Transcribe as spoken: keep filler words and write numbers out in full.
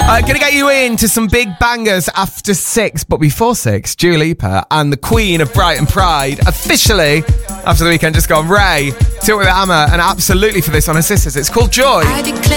Uh, gonna get you into some big bangers after six, but before six, Dua Lipa and the Queen of Brighton Pride officially, after the weekend just gone, Ray, to it with Amma, and absolutely for this on her sisters. It's called Joy.